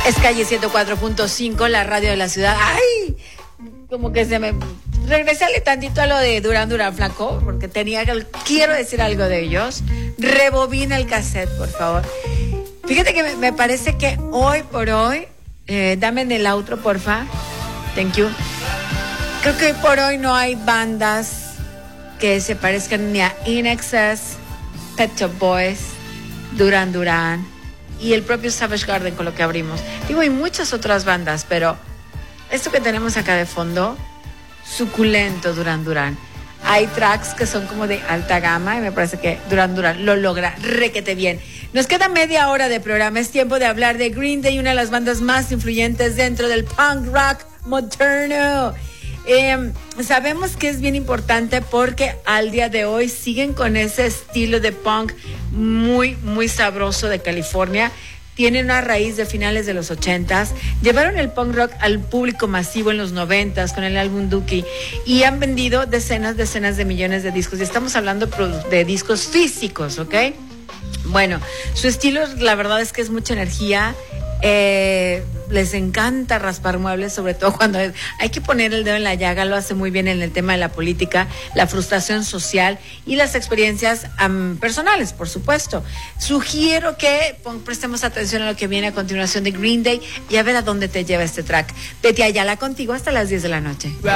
Es Calle 104.5, la radio de la ciudad. ¡Ay! Como que se me... Regresale tantito a lo de Duran Duran, flaco, porque quiero decir algo de ellos. Rebobina el cassette, por favor. Fíjate que me parece que hoy por hoy... dame en el outro, porfa. Thank you. Creo que hoy por hoy no hay bandas que se parezcan ni a INXS, Pet Shop Boys, Duran Duran y el propio Savage Garden con lo que abrimos. Digo, hay muchas otras bandas, pero esto que tenemos acá de fondo, suculento Duran Duran. Hay tracks que son como de alta gama y me parece que Duran Duran lo logra requete bien. Nos queda media hora de programa. Es tiempo de hablar de Green Day, una de las bandas más influyentes dentro del punk rock moderno. Sabemos que es bien importante porque al día de hoy siguen con ese estilo de punk muy, muy sabroso de California. Tienen una raíz de finales de los 80s. Llevaron el punk rock al público masivo en los 90s con el álbum Dookie y han vendido decenas de millones de discos. Y estamos hablando de discos físicos, ¿ok? Bueno, su estilo, la verdad es que es mucha energía. Les encanta raspar muebles, sobre todo cuando hay que poner el dedo en la llaga. Lo hace muy bien en el tema de la política, la frustración social y las experiencias personales, por supuesto. Sugiero que prestemos atención a lo que viene a continuación de Green Day y a ver a dónde te lleva este track. Betty Ayala contigo hasta las 10 de la noche.